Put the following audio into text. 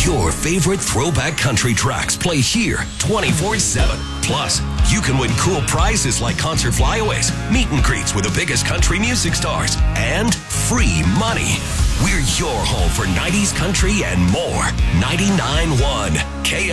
Your favorite throwback country tracks play here 24/7. Plus, you can win cool prizes like concert flyaways, meet and greets with the biggest country music stars, and free money. We're your home for 90s country and more. 99.1 KFI.